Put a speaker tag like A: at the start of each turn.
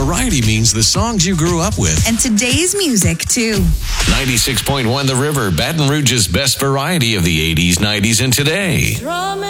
A: variety means the songs you grew up with.
B: And today's music, too.
A: 96.1 The River, Baton Rouge's best variety of the 80s, 90s, and today.